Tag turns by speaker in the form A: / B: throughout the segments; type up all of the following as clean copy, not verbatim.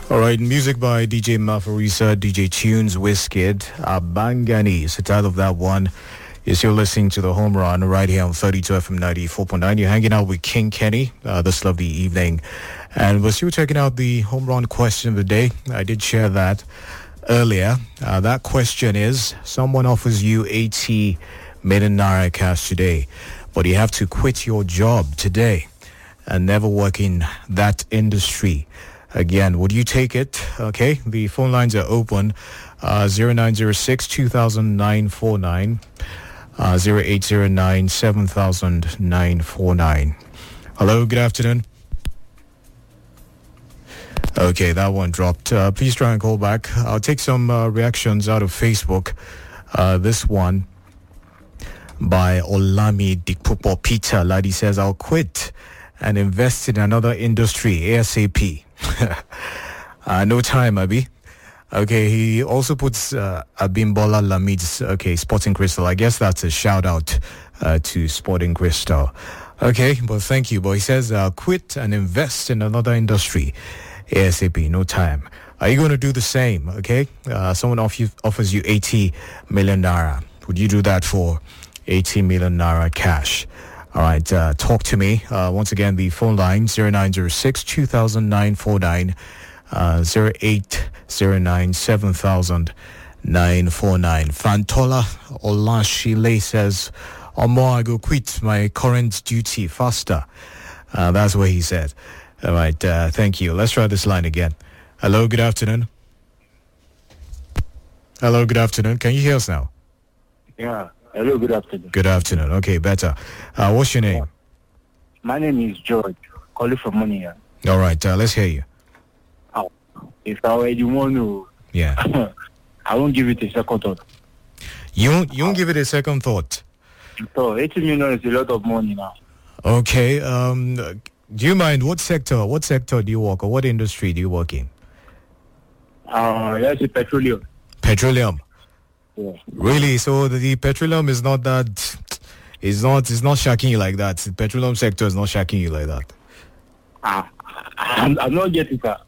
A: All right, music by DJ Mafarisa, DJ Tunes, Wizkid, Abangani is the title of that one. You're still listening to The Home Run right here on 32 FM 94.9. You're hanging out with King Kenny this lovely evening. And we're still checking out the home run question of the day. I did share that earlier. That question is, someone offers you 80 million naira cash today, but you have to quit your job today and never work in that industry again. Would you take it? Okay, the phone lines are open. 0906 200949, 0809 7949. Hello, good afternoon. Okay, that one dropped. Please try and call back. I'll take some reactions out of Facebook. This one by Olami Dikpupo Peter. Ladi says, I'll quit and invest in another industry ASAP. No time, Abi. Okay, he also puts Abimbola Lamid's, Sporting Crystal. I guess that's a shout out to Sporting Crystal. Okay, but thank you. But he says, quit and invest in another industry ASAP, no time. Are you going to do the same? Okay, someone offers you 80 million naira. Would you do that for 80 million naira cash? All right, talk to me. Once again, the phone line 0906 200949, 0809 7949. Fantola Olashile says, Omo, I go quit my current duty faster. That's what he said. All right, thank you. Let's try this line again. Hello, good afternoon. Hello, good afternoon. Can you hear us now?
B: Yeah. Hello, good afternoon.
A: Good afternoon. Okay, better. What's your name?
B: My name is George, calling from Monia.
A: All right, let's hear you.
B: If I already want to,
A: yeah,
B: I won't give it a second thought.
A: You won't give it a second thought?
B: So 80 million is a lot of money now.
A: Okay. Do you mind what sector do you work, or what industry do you work in?
B: That's petroleum.
A: Petroleum.
B: Yeah.
A: Really? So the petroleum is not that. It's not shocking you like that. The petroleum sector is not shocking you like that.
B: I'm not getting that.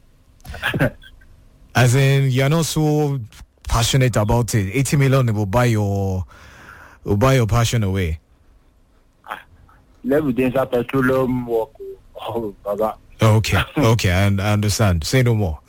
A: As in, you're not so passionate about it. 80 million will buy your passion away.
B: Let me dance petroleum work. Oh, Baba.
A: Okay, I understand. Say no more.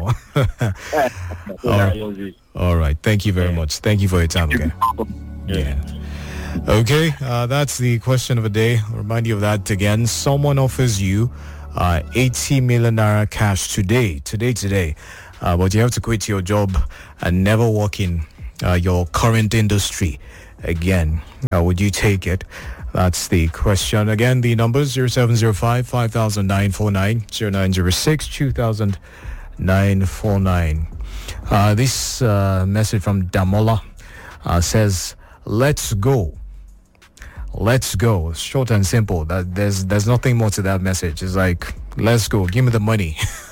A: All right. Thank you very much. Thank you for your time again. Yeah. Okay, that's the question of the day. I'll remind you of that again. Someone offers you 80 million naira cash today, but you have to quit your job and never work in your current industry again. Would you take it? That's the question. Again, the numbers 0705 5949, 0906 200949. This message from Damola says, let's go. Short and simple. That there's nothing more to that message. It's like, let's go. Give me the money.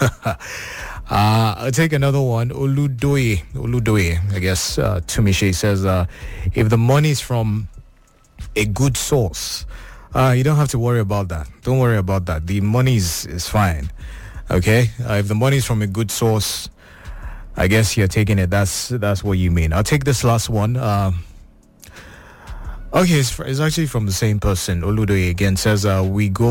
A: I'll take another one. Oludoye, I guess, Tumishe says, if the money is from a good source, you don't have to worry about that. Don't worry about that. The money is fine. Okay? If the money is from a good source, I guess you're taking it. That's what you mean. I'll take this last one. Okay, it's actually from the same person. Oludoye again says, I'll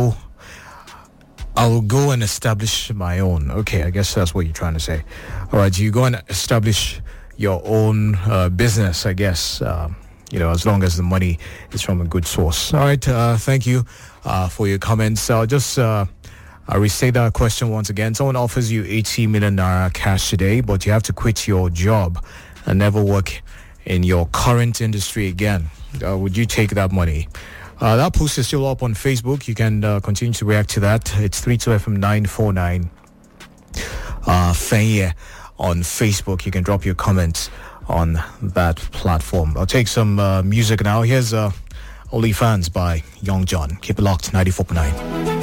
A: go and establish my own. Okay, I guess that's what you're trying to say. All right, you go and establish your own business, I guess, as long as the money is from a good source. All right, thank you for your comments. I'll just I'll restate that question once again. Someone offers you 80 million naira cash today, but you have to quit your job and never work in your current industry again. Would you take that money? That post is still up on Facebook. You can continue to react to that. It's 32FM 949 Fenye on Facebook. You can drop your comments on that platform. I'll take some music now. Here's OnlyFans by Young John. Keep it locked, 94.9.